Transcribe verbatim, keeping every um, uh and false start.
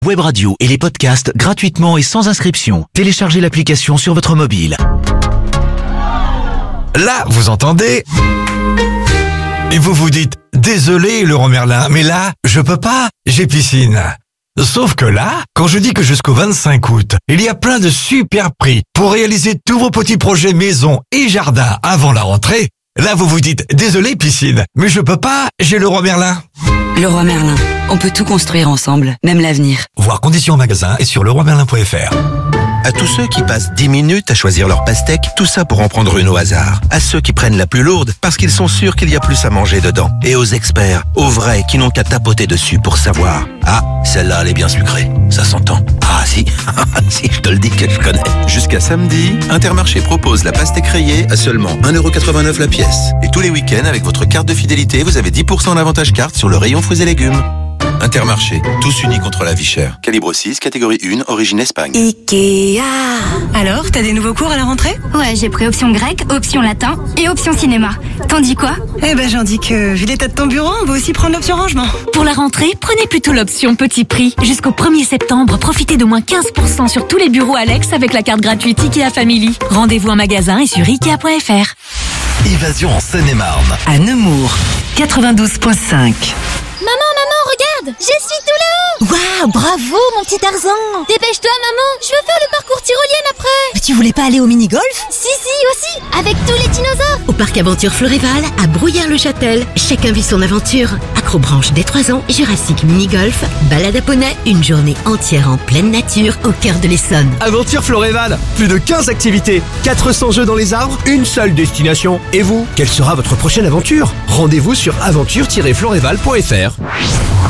Web radio et les podcasts gratuitement et sans inscription. Téléchargez l'application sur votre mobile. Là, vous entendez? Et vous vous dites, désolé Laurent Merlin, mais là, je peux pas, j'ai piscine. Sauf que là, quand je dis que jusqu'au vingt-cinq août, il y a plein de super prix pour réaliser tous vos petits projets maison et jardin avant la rentrée, là vous vous dites, désolé piscine, mais je peux pas, j'ai Leroy Merlin. Leroy Merlin, on peut tout construire ensemble, même l'avenir. Voir conditions en magasin et sur leroy merlin point f r. À tous ceux qui passent dix minutes à choisir leur pastèque, tout ça pour en prendre une au hasard. À ceux qui prennent la plus lourde parce qu'ils sont sûrs qu'il y a plus à manger dedans. Et aux experts, aux vrais qui n'ont qu'à tapoter dessus pour savoir. Ah, celle-là elle est bien sucrée, ça s'entend. Ah si, si, je te le dis que je connais. Jusqu'à samedi, Intermarché propose la pastèque rayée à seulement un euro quatre-vingt-neuf la pièce. Et tous les week-ends, avec votre carte de fidélité, vous avez dix pour cent d'avantage carte sur le rayon fruits et légumes. Intermarché, tous unis contre la vie chère. Calibre six, catégorie un, origine Espagne. Ikea. Alors, t'as des nouveaux cours à la rentrée? Ouais, j'ai pris option grec, option latin et option cinéma. T'en dis quoi? Eh ben, j'en dis que, vu l'état de ton bureau, on va aussi prendre l'option rangement. Pour la rentrée, prenez plutôt l'option petit prix. Jusqu'au premier septembre, profitez d'au moins quinze pour cent sur tous les bureaux Alex avec la carte gratuite Ikea Family. Rendez-vous en magasin et sur ikea point f r. Évasion en Seine-et-Marne. À Nemours, quatre-vingt-douze virgule cinq. Maman, maman, regarde, je suis tout là-haut. Waouh, bravo mon petit Tarzan. Dépêche-toi maman, je veux faire le parcours tyrolien après. Mais tu voulais pas aller au mini-golf? Si, si, aussi, avec tous les dinosaures. Au parc Aventure Floréval, à Brouillard-le-Châtel, chacun vit son aventure. Acrobranche dès trois ans, Jurassic mini-golf, balade à poney, une journée entière en pleine nature au cœur de l'Essonne. Aventure Floréval, plus de quinze activités, quatre cents jeux dans les arbres, une seule destination. Et vous, quelle sera votre prochaine aventure? Rendez-vous sur aventure tiret floréval point f r.